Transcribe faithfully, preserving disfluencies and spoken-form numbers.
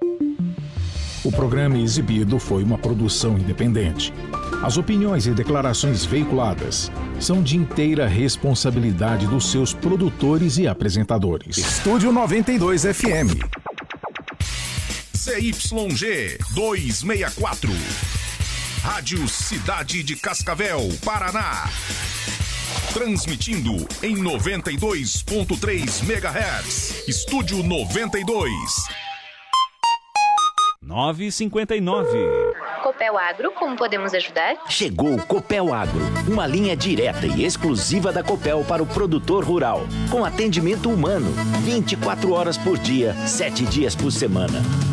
O programa exibido foi uma produção independente. As opiniões e declarações veiculadas são de inteira responsabilidade dos seus produtores e apresentadores. Estúdio noventa e dois F M. C Y G duzentos e sessenta e quatro. Rádio Cidade de Cascavel, Paraná. Transmitindo em noventa e dois ponto três megahertz. Estúdio noventa e dois. nove e cinquenta e nove. Copel Agro, como podemos ajudar? Chegou o Copel Agro, uma linha direta e exclusiva da Copel para o produtor rural, com atendimento humano, vinte e quatro horas por dia, sete dias por semana.